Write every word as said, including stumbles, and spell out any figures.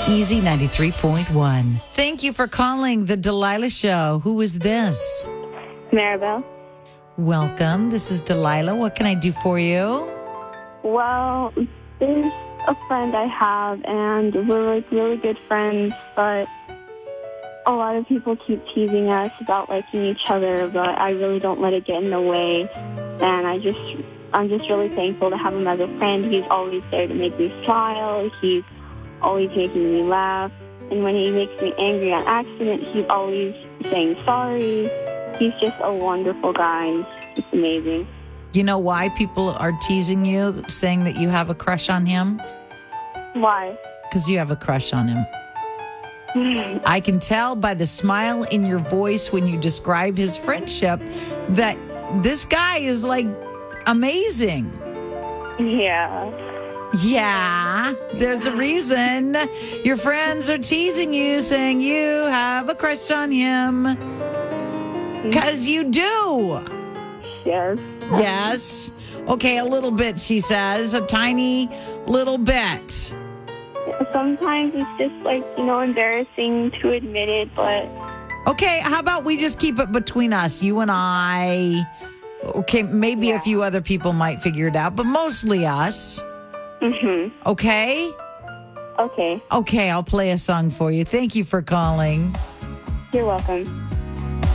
Easy ninety-three point one. Thank you for calling the Delilah Show. Who is this? Maribel. Welcome. This is Delilah. What can I do for you? Well, there's a friend I have, and we're like really good friends, but a lot of people keep teasing us about liking each other, but I really don't let it get in the way. And I just, I'm just really thankful to have him as a friend. He's always there to make me smile. He's always making me laugh. And when he makes me angry on accident, he's always saying sorry. He's just a wonderful guy. It's amazing. You know why people are teasing you, saying that you have a crush on him? Why? Because you have a crush on him. I can tell by the smile in your voice when you describe his friendship that this guy is like amazing. Yeah. Yeah, there's a reason your friends are teasing you, saying you have a crush on him. Because you do. Yes. Yes. Okay, a little bit, she says. A tiny little bit. Sometimes it's just like, you know, embarrassing to admit it, but... Okay, how about we just keep it between us, you and I? Okay, maybe Yeah. a few other people might figure it out, but mostly us. Mm-hmm. Okay? Okay. Okay, I'll play a song for you. Thank you for calling. You're welcome.